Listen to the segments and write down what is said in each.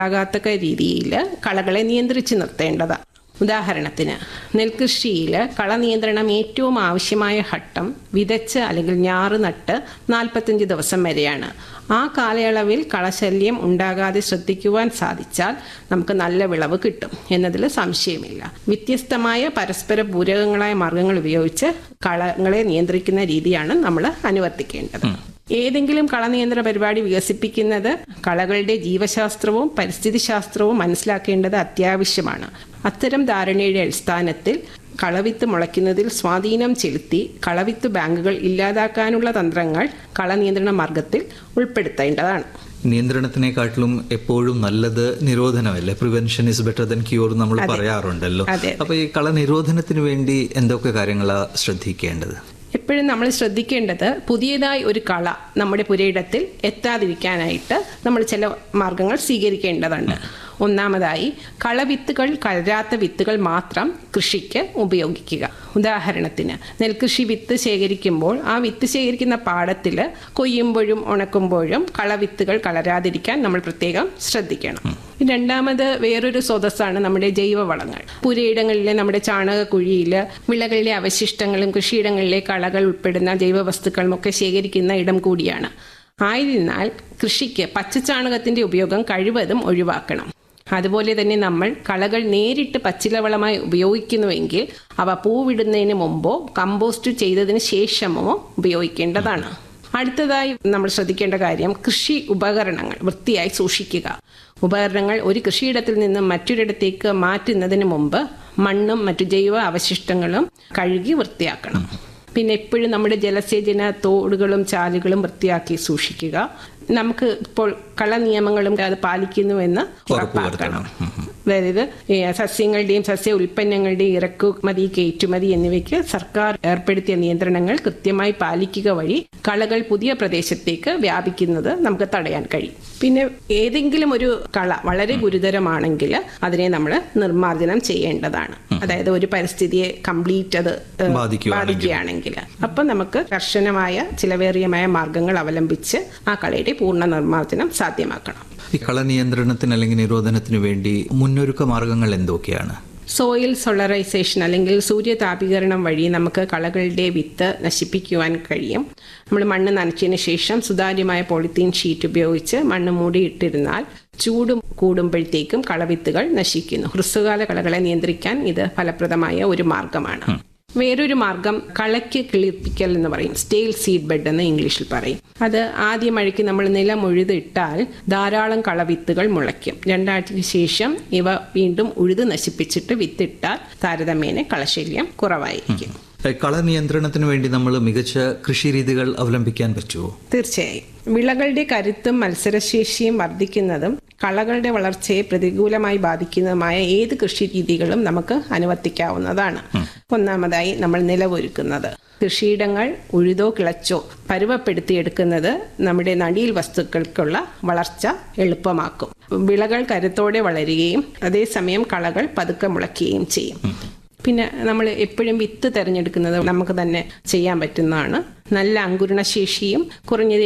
ആകാത്ത രീതിയിൽ കളകളെ നിയന്ത്രിച്ച് നിർത്തേണ്ടതാണ്. ഉദാഹരണത്തിന് നെൽകൃഷിയിൽ കളനിയന്ത്രണം ഏറ്റവും ആവശ്യമായ ഘട്ടം വിതച്ച് അല്ലെങ്കിൽ ഞാറ് നട്ട് 45 ദിവസം വരെയാണ്. ആ കാലയളവിൽ കളശല്യം ഉണ്ടാകാതെ ശ്രദ്ധിക്കുവാൻ സാധിച്ചാൽ നമുക്ക് നല്ല വിളവ് കിട്ടും എന്നതിൽ സംശയമില്ല. വ്യത്യസ്തമായ പരസ്പര പൂരകങ്ങളായ മാർഗങ്ങൾ ഉപയോഗിച്ച് കളകളെ നിയന്ത്രിക്കുന്ന രീതിയാണ് നമ്മൾ അനുവർത്തിക്കേണ്ടത്. ഏതെങ്കിലും കളനിയന്ത്രണ പരിപാടി വികസിപ്പിക്കുന്നത് കളകളുടെ ജീവശാസ്ത്രവും പരിസ്ഥിതി ശാസ്ത്രവും മനസ്സിലാക്കേണ്ടത് അത്യാവശ്യമാണ്. അത്തരം ധാരണയുടെ അടിസ്ഥാനത്തിൽ കളവിത്ത് മുളയ്ക്കുന്നതിൽ സ്വാധീനം ചെലുത്തി കളവിത്ത് ബാങ്കുകൾ ഇല്ലാതാക്കാനുള്ള തന്ത്രങ്ങൾ കളനിയന്ത്രണ മാർഗത്തിൽ ഉൾപ്പെടുത്തേണ്ടതാണ്. നിയന്ത്രണത്തിനെക്കാട്ടിലും എപ്പോഴും നല്ലത് നിരോധനമല്ലേ? Prevention is better than cure നമ്മൾ പറയാറുണ്ടല്ലോ. അപ്പൊ ഈ കളനിരോധനത്തിന് വേണ്ടി എന്തൊക്കെ കാര്യങ്ങളാണ് ശ്രദ്ധിക്കേണ്ടത്? എപ്പോഴും നമ്മൾ ശ്രദ്ധിക്കേണ്ടത് പുതിയതായി ഒരു കള നമ്മുടെ പുരയിടത്തിൽ എത്താതിരിക്കാനായിട്ട് നമ്മൾ ചില മാർഗങ്ങൾ സ്വീകരിക്കേണ്ടതുണ്ട്. ഒന്നാമതായി കളവിത്തുകൾ കലരാത്ത വിത്തുകൾ മാത്രം കൃഷിക്ക് ഉപയോഗിക്കുക. ഉദാഹരണത്തിന് നെൽകൃഷി വിത്ത് ശേഖരിക്കുമ്പോൾ ആ വിത്ത് ശേഖരിക്കുന്ന പാടത്തിൽ കൊയ്യുമ്പോഴും ഉണക്കുമ്പോഴും കളവിത്തുകൾ കലരാതിരിക്കാൻ നമ്മൾ പ്രത്യേകം ശ്രദ്ധിക്കണം. രണ്ടാമത് വേറൊരു സ്രോതസ്സാണ് നമ്മുടെ ജൈവവളങ്ങൾ. പുരയിടങ്ങളിലെ നമ്മുടെ ചാണകക്കുഴിയിൽ വിളകളിലെ അവശിഷ്ടങ്ങളും കൃഷിയിടങ്ങളിലെ കളകൾ ഉൾപ്പെടുന്ന ജൈവവസ്തുക്കളും ഒക്കെ ശേഖരിക്കുന്ന ഇടം കൂടിയാണ്. ആയതിനാൽ കൃഷിക്ക് പച്ചച്ചാണകത്തിന്റെ ഉപയോഗം കഴിവതും ഒഴിവാക്കണം. അതുപോലെ തന്നെ നമ്മൾ കളകൾ നേരിട്ട് പച്ചിലവളമായി ഉപയോഗിക്കുന്നുവെങ്കിൽ അവ പൂവിടുന്നതിന് മുമ്പോ കമ്പോസ്റ്റ് ചെയ്തതിന് ശേഷമോ ഉപയോഗിക്കേണ്ടതാണ്. അടുത്തതായി നമ്മൾ ശ്രദ്ധിക്കേണ്ട കാര്യം കൃഷി ഉപകരണങ്ങൾ വൃത്തിയായി സൂക്ഷിക്കുക. ഉപകരണങ്ങൾ ഒരു കൃഷിയിടത്തിൽ നിന്നും മറ്റൊരിടത്തേക്ക് മാറ്റുന്നതിന് മുമ്പ് മണ്ണും മറ്റു ജൈവ അവശിഷ്ടങ്ങളും കഴുകി വൃത്തിയാക്കണം. പിന്നെ എപ്പോഴും നമ്മുടെ ജലസേചന തോടുകളും ചാലുകളും വൃത്തിയാക്കി സൂക്ഷിക്കുക. നമുക്ക് ഇപ്പോൾ കള നിയമങ്ങളും അത് പാലിക്കുന്നുവെന്ന് ഉറപ്പാക്കണം. അതായത് സസ്യങ്ങളുടെയും സസ്യ ഉൽപ്പന്നങ്ങളുടെയും ഇറക്കുമതി കയറ്റുമതി എന്നിവയ്ക്ക് സർക്കാർ ഏർപ്പെടുത്തിയ നിയന്ത്രണങ്ങൾ കൃത്യമായി പാലിക്കുക വഴി കളകൾ പുതിയ പ്രദേശത്തേക്ക് വ്യാപിക്കുന്നത് നമുക്ക് തടയാൻ കഴിയും. പിന്നെ ഏതെങ്കിലും ഒരു കള വളരെ ഗുരുതരമാണെങ്കിൽ അതിനെ നമ്മൾ നിർമ്മാർജ്ജനം ചെയ്യേണ്ടതാണ്. അതായത് ഒരു പരിസ്ഥിതിയെ കംപ്ലീറ്റ് അത് ബാധിക്കുകയാണെങ്കിൽ അപ്പം നമുക്ക് കർശനമായ ചിലവേറിയമായ മാർഗങ്ങൾ അവലംബിച്ച് ആ കളയുടെ പൂർണ്ണ നിർമ്മാർജ്ജനം സാധ്യമാക്കണം. ഈ കള നിയന്ത്രണത്തിന് അല്ലെങ്കിൽ നിരോധനത്തിന് വേണ്ടി മുന്നൊരുക്ക മാർഗങ്ങൾ എന്തൊക്കെയാണ്? സോയിൽ സോളറൈസേഷൻ അല്ലെങ്കിൽ സൂര്യതാപീകരണം വഴി നമുക്ക് കളകളുടെ വിത്ത് നശിപ്പിക്കുവാൻ കഴിയും. നമ്മൾ മണ്ണ് നനച്ചതിന് ശേഷം സുതാര്യമായ പോളിത്തീൻ ഷീറ്റ് ഉപയോഗിച്ച് മണ്ണ് മൂടിയിട്ടിരുന്നാൽ ചൂട് കൂടുമ്പോഴത്തേക്കും കളവിത്തുകൾ നശിക്കുന്നു. ഹ്രസ്വകാല കളകളെ നിയന്ത്രിക്കാൻ ഇത് ഫലപ്രദമായ ഒരു മാർഗമാണ്. വേറൊരു മാർഗം കളയ്ക്ക് കിളിപ്പിക്കൽ എന്ന് പറയും. സ്റ്റേൽ സീഡ് ബെഡ് എന്ന് ഇംഗ്ലീഷിൽ പറയും. അത് ആദ്യ മഴയ്ക്ക് നമ്മൾ നിലം ഉഴുതിട്ടാൽ ധാരാളം കളവിത്തുകൾ മുളയ്ക്കും. 2 ആഴ്ചയ്ക്ക് ശേഷം ഇവ വീണ്ടും ഉഴുത് നശിപ്പിച്ചിട്ട് വിത്തിട്ടാൽ താരതമ്യേന കളശല്യം കുറവായിരിക്കും. കള നിയന്ത്രണത്തിന് വേണ്ടി നമ്മൾ മികച്ച കൃഷി രീതികൾ അവലംബിക്കാൻ പറ്റുമോ? തീർച്ചയായും. വിളകളുടെ കരുത്തും മത്സരശേഷിയും വർദ്ധിക്കുന്നതും കളകളുടെ വളർച്ചയെ പ്രതികൂലമായി ബാധിക്കുന്നതുമായ ഏത് കൃഷി രീതികളും നമുക്ക് അനുവർത്തിക്കാവുന്നതാണ്. ഒന്നാമതായി നമ്മൾ നിലമൊരുക്കുന്നത്. കൃഷിയിടങ്ങൾ ഉഴുതോ കിളച്ചോ പരുവപ്പെടുത്തിയെടുക്കുന്നത് നമ്മുടെ നടീൽ വസ്തുക്കൾക്കുള്ള വളർച്ച എളുപ്പമാക്കും. വിളകൾ കരുത്തോടെ വളരുകയും അതേസമയം കളകൾ പതുക്കെ മുളയ്ക്കുകയും ചെയ്യും. പിന്നെ നമ്മൾ എപ്പോഴും വിത്ത് തിരഞ്ഞെടുക്കുന്നത് നമുക്ക് തന്നെ ചെയ്യാൻ പറ്റുന്നതാണ്. നല്ല അങ്കുരണശേഷിയും കുറഞ്ഞത്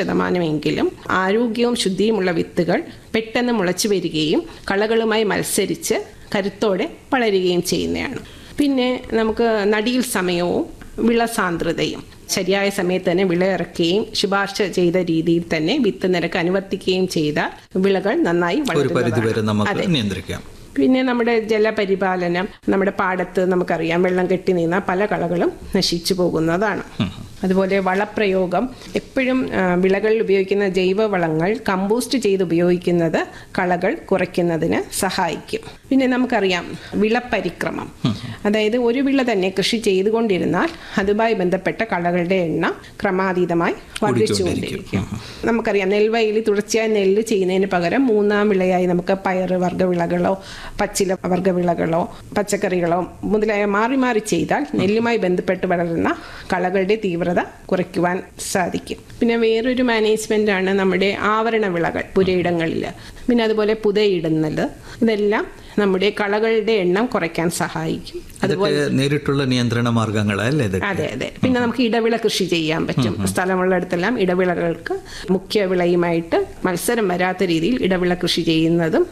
80% ആരോഗ്യവും ശുദ്ധിയുമുള്ള വിത്തുകൾ പെട്ടെന്ന് മുളച്ചു വരികയും കളകളുമായി മത്സരിച്ച് കരുത്തോടെ വളരുകയും ചെയ്യുന്നതാണ്. പിന്നെ നമുക്ക് നടീൽ സമയവും വിള സാന്ദ്രതയും ശരിയായ സമയത്ത് തന്നെ വിള ഇറക്കുകയും ശുപാർശ ചെയ്ത രീതിയിൽ തന്നെ വിത്ത് നിരക്ക് അനുവർത്തിക്കുകയും ചെയ്താൽ വിളകൾ നന്നായി വളരുന്നതാണ്. പിന്നെ നമ്മുടെ ജലപരിപാലനം, നമ്മുടെ പാടത്ത് നമുക്കറിയാം വെള്ളം കെട്ടി നിന്ന പല കളകളും നശിച്ചു പോകുന്നതാണ്. അതുപോലെ വളപ്രയോഗം. എപ്പോഴും വിളകളിൽ ഉപയോഗിക്കുന്ന ജൈവവളങ്ങൾ കമ്പോസ്റ്റ് ചെയ്ത് ഉപയോഗിക്കുന്നത് കളകൾ കുറയ്ക്കുന്നതിന് സഹായിക്കും. പിന്നെ നമുക്കറിയാം വിളപരിക്രമം. അതായത് ഒരു വിള തന്നെ കൃഷി ചെയ്തുകൊണ്ടിരുന്നാൽ അതുമായി ബന്ധപ്പെട്ട കളകളുടെ എണ്ണം ക്രമാതീതമായി വർദ്ധിച്ചുകൊണ്ടിരിക്കും. നമുക്കറിയാം നെൽവയലിൽ തുടർച്ചയായി നെല്ല് ചെയ്യുന്നതിന് പകരം 3-ാം വിളയായി നമുക്ക് പയറ് വർഗ്ഗവിളകളോ പച്ചില വർഗ്ഗവിളകളോ പച്ചക്കറികളോ മുതലായ മാറി മാറി ചെയ്താൽ നെല്ലുമായി ബന്ധപ്പെട്ട് വളരുന്ന കളകളുടെ തീവ്രത കുറയ്ക്കുവാൻ സാധിക്കും. പിന്നെ വേറൊരു മാനേജ്മെന്റ് ആണ് നമ്മുടെ ആവരണ വിളകൾ പുരയിടങ്ങളിൽ. പിന്നെ അതുപോലെ പുതയിടുന്നത്. ഇതെല്ലാം നമ്മുടെ കളകളുടെ എണ്ണം കുറയ്ക്കാൻ സഹായിക്കും. അതുപോലെ നേരിട്ടുള്ള നിയന്ത്രണ മാർഗങ്ങളല്ലേ? അതെ. പിന്നെ നമുക്ക് ഇടവിള കൃഷി ചെയ്യാൻ പറ്റും. സ്ഥലമുള്ളിടത്തെല്ലാം ഇടവിളകൾക്ക് മുഖ്യ വിളയുമായിട്ട് മത്സരം വരാത്ത രീതിയിൽ ഇടവിള കൃഷി ചെയ്യുന്നതും